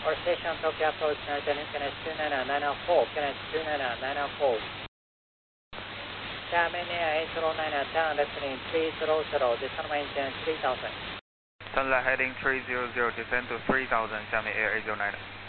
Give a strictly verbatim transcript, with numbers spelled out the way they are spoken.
Or station Tokyo approach United Kenneth two nine nine four, Kenneth two nine nine four. Diamond Air eight zero nine, down left heading three zero zero, descend maintain three thousand. Turn left heading three zero zero, descend to three thousand, Xiamen Air eight zero nine.